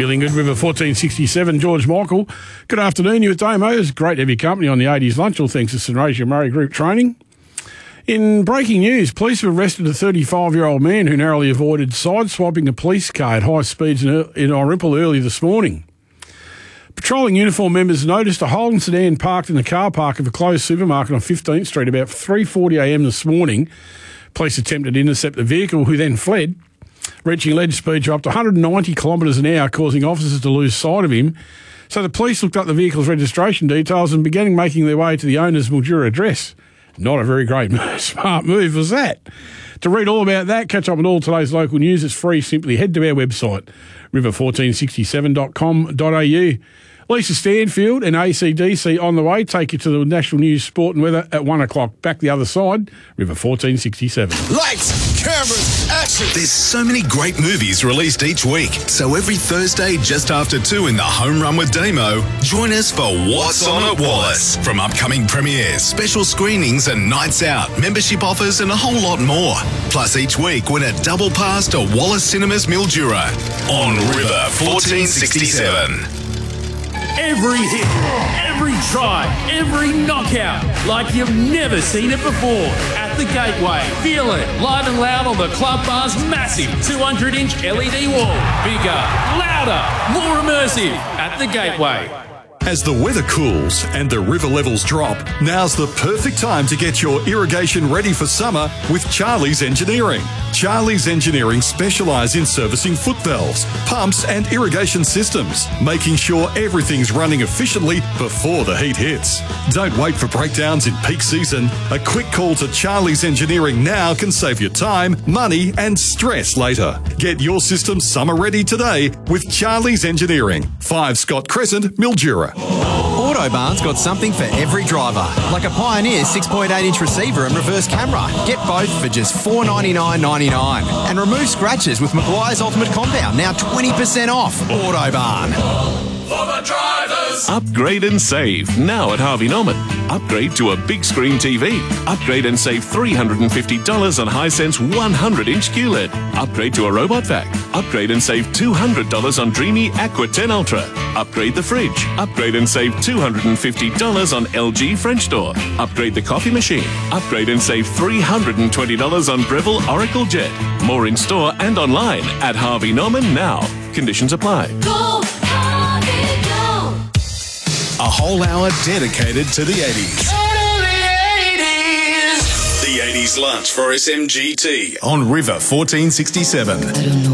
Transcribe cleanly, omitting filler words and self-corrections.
Feeling good, River 1467, George Michael. Good afternoon, you at Damo. It's great to have your company on the 80s lunch, all thanks to St Razor Murray Group Training. In breaking news, police have arrested a 35-year-old man who narrowly avoided sideswiping a police car at high speeds in Orimple early this morning. Patrolling uniform members noticed a Holden sedan parked in the car park of a closed supermarket on 15th Street about 3:40am this morning. Police attempted to intercept the vehicle, who then fled, reaching alleged speeds of up to 190 kilometres an hour, causing officers to lose sight of him. So the police looked up the vehicle's registration details and began making their way to the owner's Mildura address. Not a very great smart move, was that? To read all about that, catch up on all today's local news, it's free. Simply head to our website, river1467.com.au. Lisa Stanfield and ACDC on the way take you to the national news, sport and weather at 1 o'clock. Back the other side, River 1467. Lights, cameras, action. There's so many great movies released each week. So every Thursday just after 2 in the Home Run with Damo, join us for What's On at Wallace. From upcoming premieres, special screenings and nights out, membership offers and a whole lot more. Plus each week win a double pass to Wallace Cinemas Mildura on River 1467. Every hit, every try, every knockout, like you've never seen it before. At the Gateway, feel it live and loud on the Club Bar's massive 200-inch LED wall. Bigger, louder, more immersive at the Gateway. As the weather cools and the river levels drop, now's the perfect time to get your irrigation ready for summer with Charlie's Engineering. Charlie's Engineering specialise in servicing foot valves, pumps and irrigation systems, making sure everything's running efficiently before the heat hits. Don't wait for breakdowns in peak season. A quick call to Charlie's Engineering now can save you time, money and stress later. Get your system summer ready today with Charlie's Engineering, 5 Scott Crescent, Mildura. Autobarn's got something for every driver, like a Pioneer 6.8-inch receiver and reverse camera. Get both for just $499.99. And remove scratches with Maguire's Ultimate Compound, now 20% off. Autobarn. For the drivers. Upgrade and save now at Harvey Norman. Upgrade to a big screen TV. Upgrade and save $350 on Hisense 100-inch QLED. Upgrade to a robot vac. Upgrade and save $200 on Dreamy Aqua 10 Ultra. Upgrade the fridge. Upgrade and save $250 on LG French door. Upgrade the coffee machine. Upgrade and save $320 on Breville Oracle Jet. More in store and online at Harvey Norman now. Conditions apply. Go, Harvey, go. A whole hour dedicated to the 80s. The 80s lunch for SMGT on River 1467.